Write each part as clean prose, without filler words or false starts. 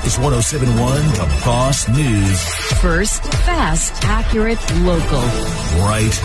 It's 107.1 The Boss News. First, fast, accurate, local. Right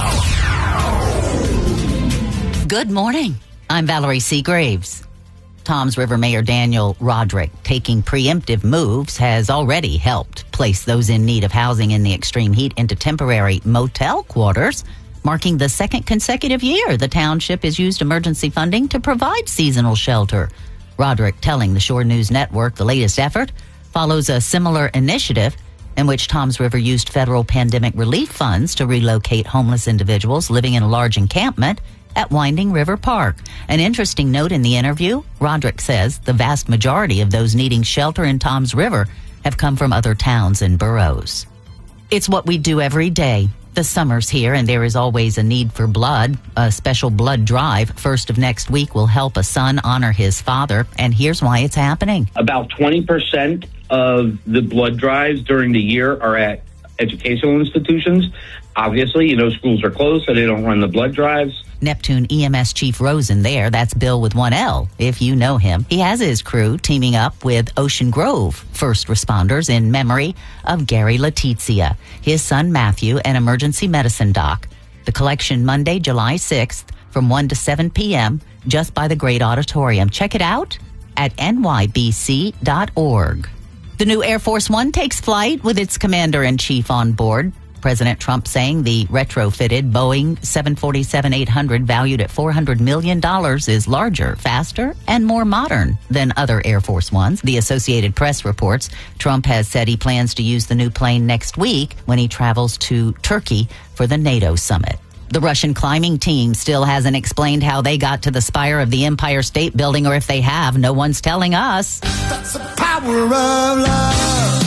now. Good morning. I'm Valerie C. Graves. Toms River Mayor Daniel Roderick taking preemptive moves has already helped place those in need of housing in the extreme heat into temporary motel quarters, marking the second consecutive year the township has used emergency funding to provide seasonal shelter. Roderick telling the Shore News Network the latest effort follows a similar initiative in which Toms River used federal pandemic relief funds to relocate homeless individuals living in a large encampment at Winding River Park. An interesting note in the interview, Roderick says the vast majority of those needing shelter in Toms River have come from other towns and boroughs. It's what we do every day. The summer's here and there is always a need for blood. A special blood drive first of next week will help a son honor his father, and here's why it's happening. About 20% of the blood drives during the year are at educational institutions. Obviously, schools are closed, so they don't run the blood drives. Neptune EMS Chief Rosen there, that's Bill with one L, if you know him. He has his crew teaming up with Ocean Grove first responders in memory of Gary Letizia, his son Matthew, an emergency medicine doc. The collection Monday, July 6th from 1 to 7 p.m. just by the Great Auditorium. Check it out at nybc.org. The new Air Force One takes flight with its commander-in-chief on board. President Trump saying the retrofitted Boeing 747-800 valued at $400 million is larger, faster, and more modern than other Air Force Ones. The Associated Press reports Trump has said he plans to use the new plane next week when he travels to Turkey for the NATO summit. The Russian climbing team still hasn't explained how they got to the spire of the Empire State Building, or if they have, no one's telling us. That's the power of love.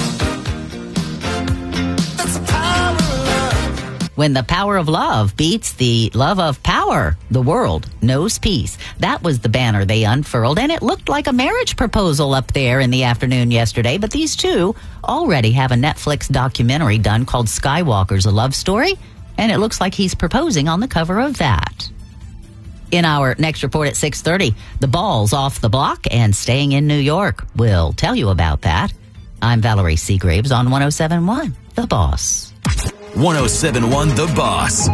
When the power of love beats the love of power, the world knows peace. That was the banner they unfurled, and it looked like a marriage proposal up there in the afternoon yesterday. But these two already have a Netflix documentary done called Skywalker's a Love Story, and it looks like he's proposing on the cover of that. In our next report at 6:30, the ball's off the block and staying in New York. We'll tell you about that. I'm Valerie C. Graves on 107.1 The Boss. 107.1 The Boss.